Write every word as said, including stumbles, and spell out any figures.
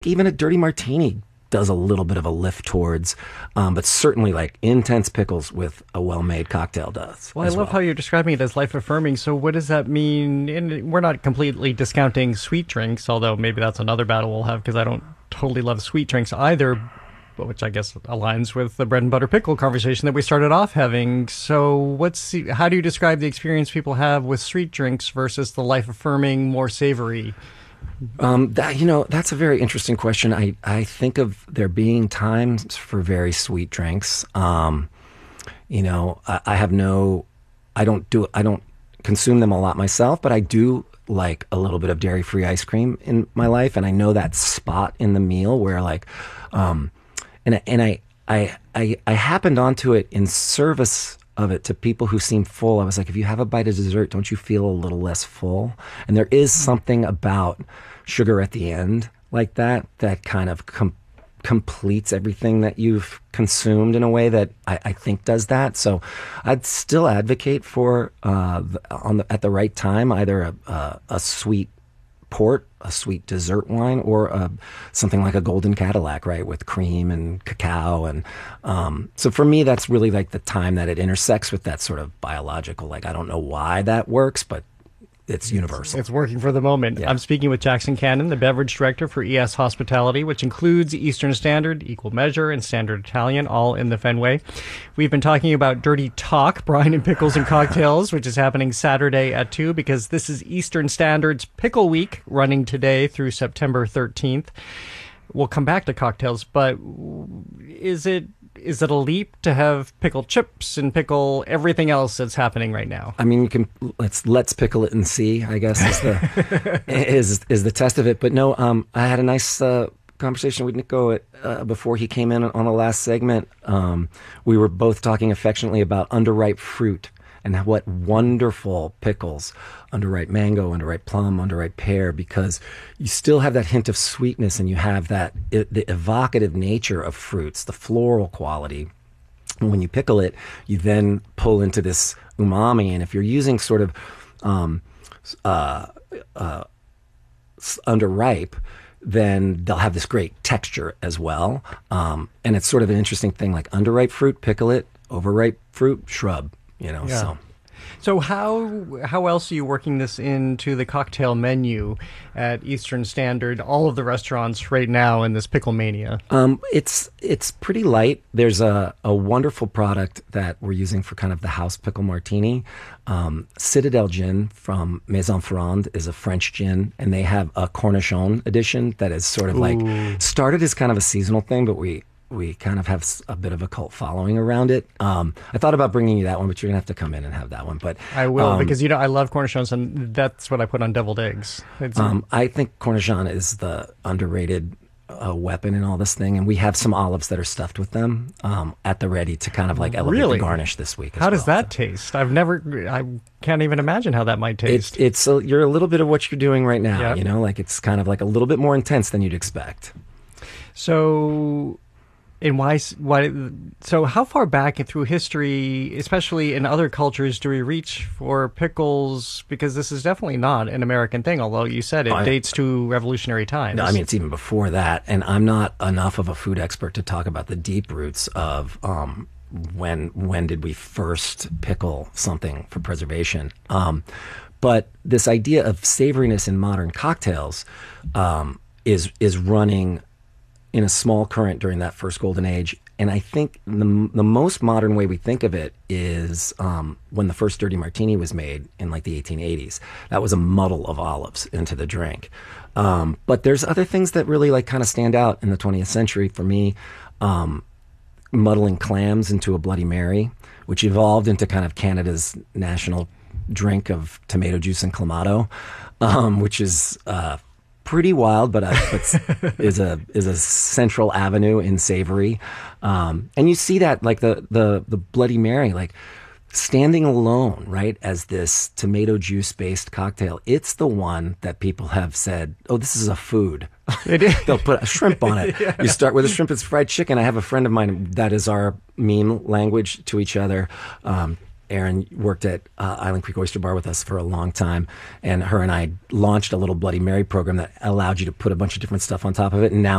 even a dirty martini does a little bit of a lift towards, um, but certainly like intense pickles with a well-made cocktail does. Well, I love well. how you're describing it as life-affirming. So what does that mean? And we're not completely discounting sweet drinks, although maybe that's another battle we'll have because I don't totally love sweet drinks either, but which I guess aligns with the bread and butter pickle conversation that we started off having. So what's the, how do you describe the experience people have with sweet drinks versus the life-affirming, more savory? Um, that, you know, that's a very interesting question. I, I think of there being times for very sweet drinks. Um, you know, I, I have no, I don't do, I don't consume them a lot myself, but I do like a little bit of dairy-free ice cream in my life. And I know that spot in the meal where like, um, and, I- and I, I, I, I happened onto it in service of it to people who seem full. I was like, if you have a bite of dessert, don't you feel a little less full? And there is something about sugar at the end like that that kind of com- completes everything that you've consumed in a way that I, I think does that. So I'd still advocate for uh, the, on the, at the right time either a, a, a sweet port, a sweet dessert wine, or a, something like a golden Cadillac, right, with cream and cacao. And um, so for me, that's really like the time that it intersects with that sort of biological, like, I don't know why that works, but it's universal. It's working for the moment. Yeah. I'm speaking with Jackson Cannon, the beverage director for E S Hospitality, which includes Eastern Standard, Equal Measure, and Standard Italian, all in the Fenway. We've been talking about Dirty Talk, Brine and Pickles and Cocktails, which is happening Saturday at two, because this is Eastern Standard's Pickle Week, running today through September thirteenth. We'll come back to cocktails, but is it is it a leap to have pickle chips and pickle everything else that's happening right now? I mean, you can let's let's pickle it and see, I guess, is the is is the test of it. But no, um, I had a nice uh, conversation with Nico at, uh, before he came in on the last segment. Um, we were both talking affectionately about underripe fruit and what wonderful pickles, underripe mango, underripe plum, underripe pear, because you still have that hint of sweetness and you have that it, the evocative nature of fruits, the floral quality. And when you pickle it, you then pull into this umami. And if you're using sort of um, uh, uh, underripe, then they'll have this great texture as well. Um, and it's sort of an interesting thing, like underripe fruit, pickle it, overripe fruit, shrub. You know, Yeah. so So how how else are you working this into the cocktail menu at Eastern Standard, all of the restaurants right now in this pickle mania? um, it's it's pretty light. There's a, a wonderful product that we're using for kind of the house pickle martini. Um, Citadel Gin from Maison Ferrand is a French gin, and they have a Cornichon edition that is sort of Ooh. like started as kind of a seasonal thing, but we we kind of have s- a bit of a cult following around it. Um, I thought about bringing you that one, but you're gonna have to come in and have that one. But I will, um, because you know I love cornichons, and that's what I put on deviled eggs. It's, Um, I think Cornichon is the underrated uh, weapon in all this thing, and we have some olives that are stuffed with them um, at the ready to kind of like elevate Really? the garnish this week. as how does well. that taste? I've never, I can't even imagine how that might It's taste. it's a, you're a little bit of what you're doing right now. Yeah. You know, like it's kind of like a little bit more intense than you'd expect. So, and why? s- Why? So, how far back through history, especially in other cultures, do we reach for pickles? Because this is definitely not an American thing. Although you said it I- dates to revolutionary times. No, I mean it's even before that, and I'm not enough of a food expert to talk about the deep roots of um, when when did we first pickle something for preservation. Um, but this idea of savoriness in modern cocktails um, is is running in a small current during that first golden age. And I think the, the most modern way we think of it is um, when the first dirty martini was made in like the eighteen eighties. That was a muddle of olives into the drink. Um, but there's other things that really like kind of stand out in the twentieth century for me. Um, muddling clams into a Bloody Mary, which evolved into kind of Canada's national drink of tomato juice and clamato, um, which is uh, pretty wild, but, uh, but is a is a central avenue in savory. Um, and you see that like the the the Bloody Mary, like standing alone, right, as this tomato juice based cocktail. It's the one that people have said, "Oh, this is a food." It is. They'll put a shrimp on it. You start with a shrimp, it's fried chicken. I have a friend of mine that is our meme language to each other. Um, Erin worked at uh, Island Creek Oyster Bar with us for a long time, and her and I launched a little Bloody Mary program that allowed you to put a bunch of different stuff on top of it. And now